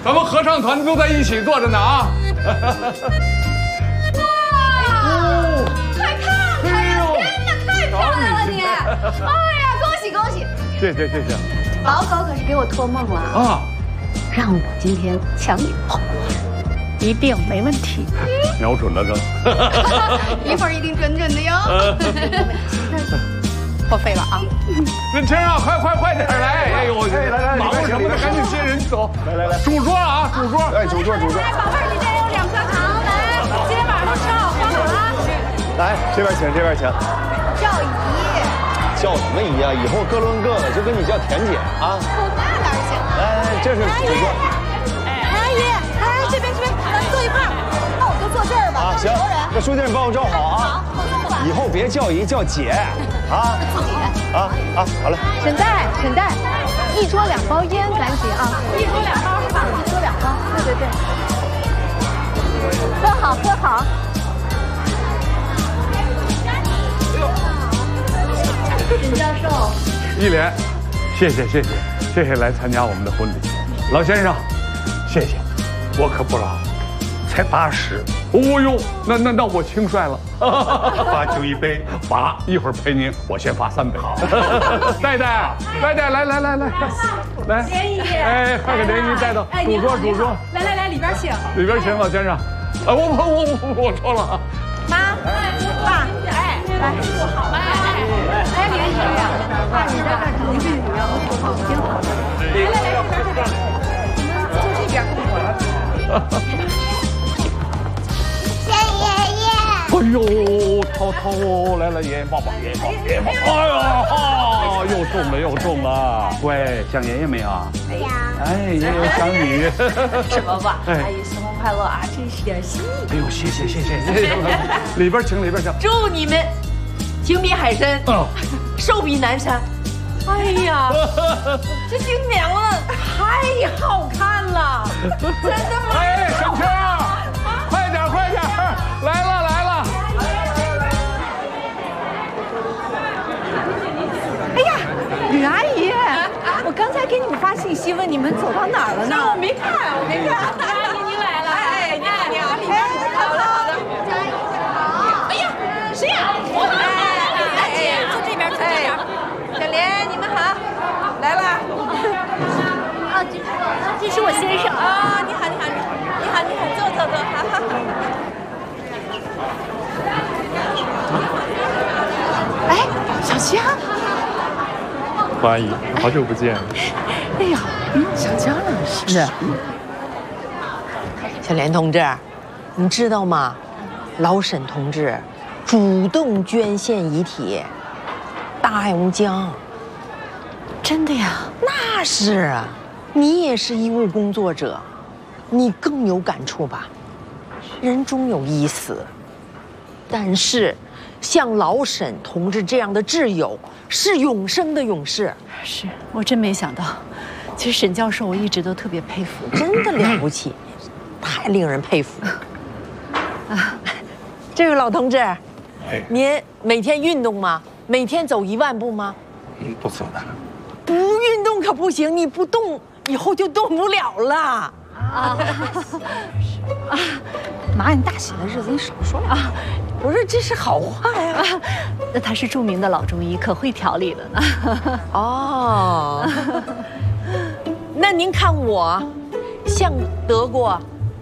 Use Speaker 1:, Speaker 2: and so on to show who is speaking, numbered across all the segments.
Speaker 1: 咱们合唱团都在一起坐着呢啊！
Speaker 2: 哇！快看看呀！天哪，太漂亮了你！哎呀，恭喜恭喜！
Speaker 1: 谢谢。
Speaker 2: 宝狗可是给我托梦了啊，让我今天抢你跑，
Speaker 3: 一定没问题。
Speaker 1: 瞄准了这，
Speaker 2: 一会儿一定准的哟。
Speaker 3: 破费了啊！
Speaker 1: 任清啊，快点来！哎呦，来，忙活什么呢？赶紧接人走。来，主桌啊，主桌。
Speaker 4: 哎，主桌。
Speaker 2: 来，宝贝儿，你这有2颗糖，来，今天晚上都吃好喝好啊。
Speaker 4: 来，这边请。
Speaker 2: 赵姨，
Speaker 4: 叫什么姨啊？以后各论各的，就跟你叫田姐啊。
Speaker 2: 那哪行啊？
Speaker 4: 来，这是主桌。
Speaker 2: 阿姨，哎，这边，咱们坐一块儿。那我就坐这儿吧。
Speaker 4: 啊，行，那书记你帮我照好啊。以后别叫姨，叫姐啊。啊，好了。
Speaker 3: 沈代，一桌2包烟，赶紧啊！
Speaker 2: 一桌2包是吧？
Speaker 3: 一桌2包，对。喝好。
Speaker 2: 沈教授，
Speaker 1: 一连，谢谢来参加我们的婚礼，老先生，谢谢，我可不老，才80。哦呦，那我轻率了。罚酒一杯，罚一会儿陪您，我先罚3杯。戴戴，来，
Speaker 2: 联谊，
Speaker 1: 哎，快给联谊带到主桌。
Speaker 2: 来，里边请。
Speaker 1: 里边请，老先生。我错了。
Speaker 2: 妈，爸，哎，来，好，哎，联谊呀，爸，你在这儿等着，然后坐好，挺好。来，这边，你们坐这边。
Speaker 5: 谢爷爷。
Speaker 1: 哎呦，涛，来，爷爷抱。哎呀，又中了。乖，想爷爷没有啊？
Speaker 5: 想。
Speaker 1: 哎，爷爷想你。
Speaker 3: 什么吧？阿姨新婚快乐啊！真是点心意。
Speaker 1: 哎呦，谢谢。里边请。
Speaker 3: 祝你们情比海深，寿比南山。哎呀，这新娘子太好看了，真的吗？
Speaker 1: 哎，沈清，快点，来了。
Speaker 3: 哎呀，吕阿姨，我刚才给你们发信息问你们走到哪儿了呢？我没看。阿姨您来了，哎，你好，里边好的。哎呀，谁呀？哎，坐这边。小莲，你们好，来了。
Speaker 2: 啊，这是我先生
Speaker 3: 啊，你好，坐，好。哎，小江。
Speaker 6: 黄阿姨，好久不见。
Speaker 3: 哎呀，小江老师。
Speaker 7: 小莲同志，你知道吗？老沈同志主动捐献遗体，大爱无疆。
Speaker 3: 真的呀？
Speaker 7: 那是啊，你也是医务工作者，你更有感触吧？人终有一死，但是像老沈同志这样的挚友是永生的勇士。
Speaker 3: 是我真没想到，其实沈教授我一直都特别佩服，
Speaker 7: 真的了不起，太令人佩服啊！这位老同志，您每天运动吗？每天走1万步吗？
Speaker 6: 不走的。
Speaker 7: 不运动可不行，你不动以后就动不了了。
Speaker 3: 妈，你大喜的日子你少说了啊！
Speaker 7: 不是，这是好话呀。
Speaker 3: 那他是著名的老中医，可会调理了呢。
Speaker 7: 哦，那您看我像得过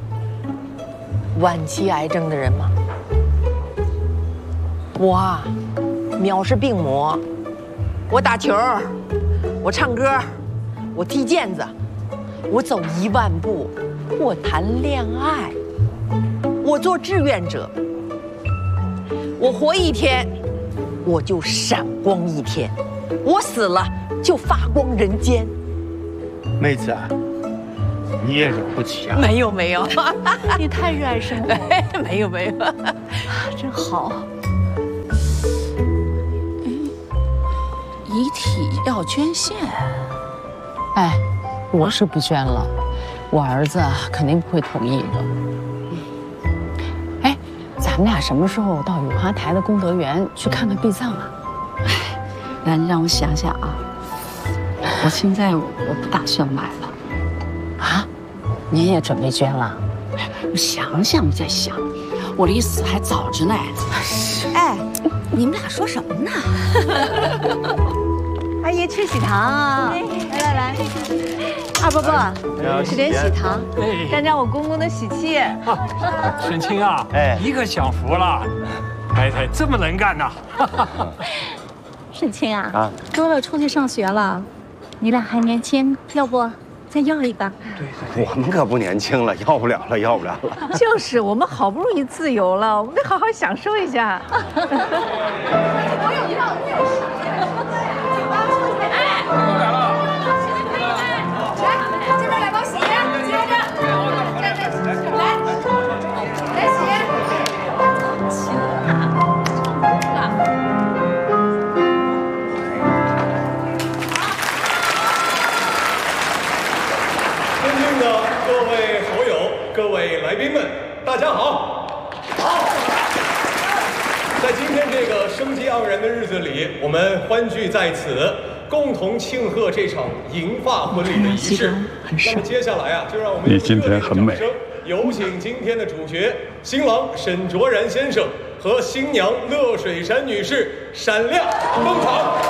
Speaker 7: 晚期癌症的人吗？我啊，藐视病魔，我打球，我唱歌，我踢毽子，我走1万步，我谈恋爱，我做志愿者，我活1天，我就闪光1天，我死了就发光人间。
Speaker 6: 妹子啊，你也了不起啊！
Speaker 7: 没有，
Speaker 3: 你太热爱生活。
Speaker 7: 没有，
Speaker 3: 真好。
Speaker 8: 遗体要捐献，哎，我是不捐了，我儿子肯定不会同意的。哎，咱们俩什么时候到雨花台的功德园去看看殡葬啊？
Speaker 3: 哎，让我想想啊，我现在我不打算买了。
Speaker 8: 啊？ 您也准备捐了？我想想再想，我离死还早着呢。
Speaker 3: 哎，你们俩说什么呢？阿姨吃喜糖啊！来，二伯伯，吃点喜糖，沾沾我公公的喜气。
Speaker 5: 沈清啊，一个享福了，太太这么能干呐！
Speaker 9: 沈清啊，周乐出去上学了，你俩还年轻，要不再要一个？
Speaker 4: 对，我们可不年轻了，要不了了。
Speaker 3: 就是，我们好不容易自由了，我们得好好享受一下。
Speaker 10: 各位来宾们，大家好！好，在今天这个生机盎然的日子里，我们欢聚在此，共同庆贺这场银发婚礼的仪式。那么接下来啊，就让我们
Speaker 1: 你今天很美，
Speaker 10: 有请今天的主角新郎沈卓然先生和新娘乐水山女士闪亮登场。